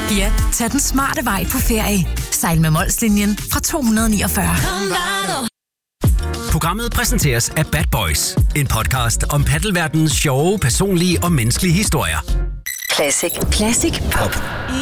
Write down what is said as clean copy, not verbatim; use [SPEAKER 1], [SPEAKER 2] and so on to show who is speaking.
[SPEAKER 1] Ja, tag den smarte vej på ferie. Sejl med Molslinjen fra 249.
[SPEAKER 2] Programmet præsenteres af Bad Boys. En podcast om paddelverdenens sjove, personlige og menneskelige historier.
[SPEAKER 1] Classic. Classic Pop.